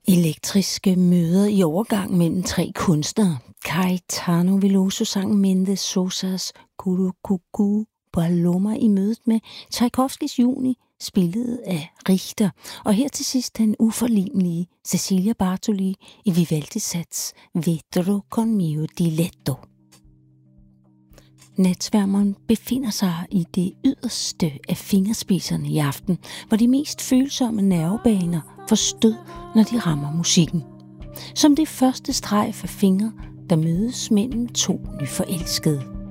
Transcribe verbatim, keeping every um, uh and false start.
Elektriske møder i overgang mellem tre kunstnere. Caetano Veloso sang Mendes Sosas Curucucú Paloma i mødet med Tjajkovskijs Juni, spillet af Richter, og her til sidst den uforlignelige Cecilia Bartoli i Vivaldis sats Vedrò con mio diletto. Natsværmeren befinder sig i det yderste af fingerspidserne i aften, hvor de mest følsomme nervebaner får stød, når de rammer musikken. Som det første strejf af fingre, der mødes mellem to nyforelskede.